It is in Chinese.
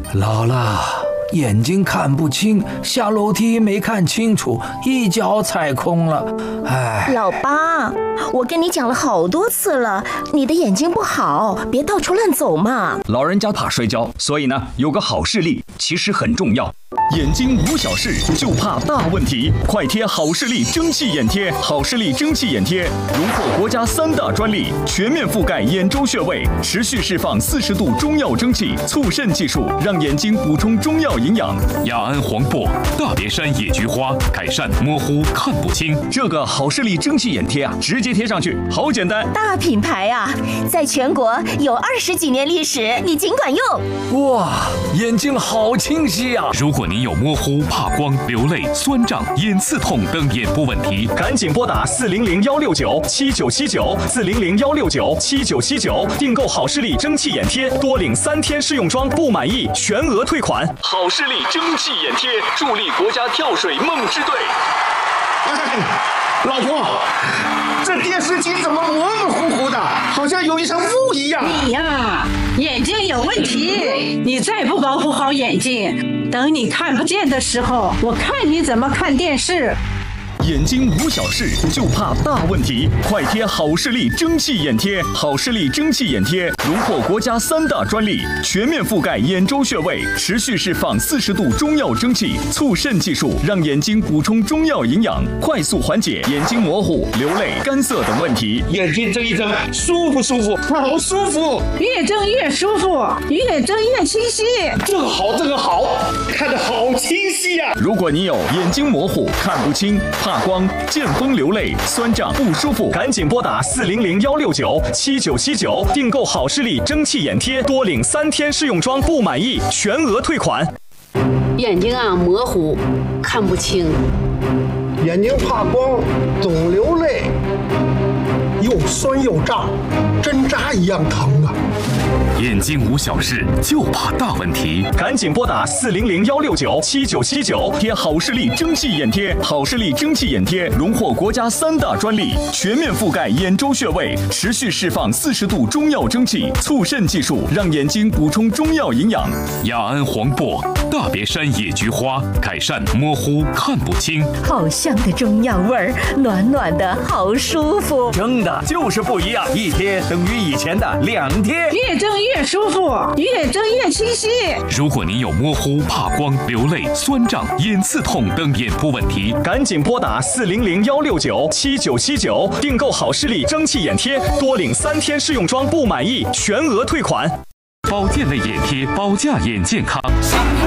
老了，眼睛看不清，下楼梯没看清楚，一脚踩空了。哎， 老八，我跟你讲了好多次了，你的眼睛不好，别到处乱走嘛。 老人家怕摔跤，所以呢，有个好视力其实很重要。眼睛无小事，就怕大问题。快贴好视力蒸汽眼贴，好视力蒸汽眼贴荣获国家3大专利，全面覆盖眼周穴位，持续释放40度中药蒸汽，促渗技术，让眼睛补充中药营养。 雅安黄柏、大别山野菊花，改善模糊看不清。 这个好视力蒸汽眼贴啊，直接贴上去，好简单。 大品牌啊，在全国有20几年历史，你尽管用。 哇，眼睛好清晰啊！ 如果您有模糊、怕光、流泪、酸胀、眼刺痛等眼部问题， 赶紧拨打400-169-7979，400-169-7979，订购好视力蒸汽眼贴，多领3天试用装，不满意全额退款。好视力蒸汽眼贴，助力国家跳水梦之队。 老婆，这电视机怎么模模糊糊的，好像有一层雾一样？ 你呀，眼睛有问题，你再不保护好眼睛，等你看不见的时候，我看你怎么看电视。 眼睛无小事，就怕大问题。快贴好视力蒸汽眼贴，好视力蒸汽眼贴荣获国家3大专利，全面覆盖眼周穴位，持续释放40度中药蒸汽，促渗技术，让眼睛补充中药营养，快速缓解眼睛模糊、流泪、干涩等问题。 眼睛睁一睁，舒服舒服，好舒服， 越睁越舒服，越睁越清晰。 这个好，这个好，看得好清晰呀！ 如果你有眼睛模糊、看不清、怕光、见风流泪、酸胀不舒服，赶紧拨打400-169-7979，订购好视力蒸汽眼贴，多领3天试用装，不满意全额退款。 眼睛啊模糊，看不清， 眼睛怕光，总流泪，又酸又胀，针扎一样疼啊！ 眼睛无小事，就怕大问题。 赶紧拨打400-169-7979，贴好视力蒸汽眼贴。好视力蒸汽眼贴荣获国家3大专利，全面覆盖眼周穴位，持续释放40度中药蒸汽，促渗技术，让眼睛补充中药营养。 雅安黄柏、大别山野菊花，改善模糊看不清。 好香的中药味儿，暖暖的好舒服。 真的就是不一样，一贴等于以前的2贴。 越睁越舒服，越睁越清晰。 如果您有模糊、怕光、流泪、酸胀、眼刺痛等眼部问题， 赶紧拨打400-169-7979，订购好视力蒸汽眼贴，多领3天试用装，不满意全额退款。 保健类眼贴，保驾眼健康。